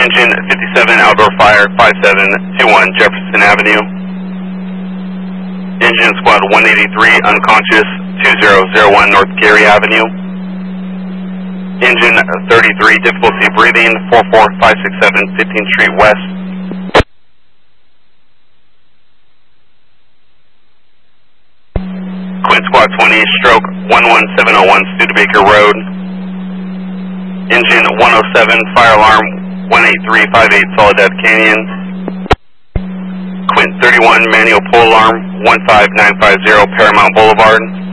Engine 57, outdoor fire 5721 Jefferson Avenue. Engine squad 183, unconscious 2001 North Gary Avenue. Engine 33, difficulty breathing 44567 15th Street West. Quint squad 20, stroke 11701 Studebaker Road. Engine 107, fire alarm 18358 Soledad Canyon. Quint 31, manual pull alarm 15950 Paramount Boulevard.